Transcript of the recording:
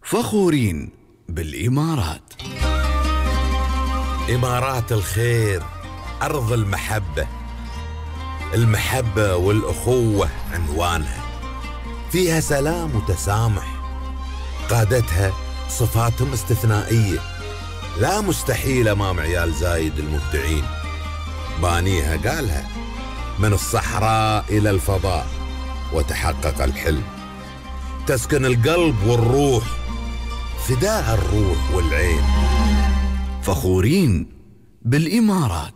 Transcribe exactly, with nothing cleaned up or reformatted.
فخورين بالإمارات. إمارات الخير، أرض المحبة. المحبة والأخوة عنوانها، فيها سلام وتسامح، قادتها صفاتهم استثنائية لا مستحيل أمام عيال زايد المبدعين. بانيها قالها من الصحراء إلى الفضاء وتحقق الحلم، تسكن القلب والروح، فداء الروح والعين. فخورين بالإمارات.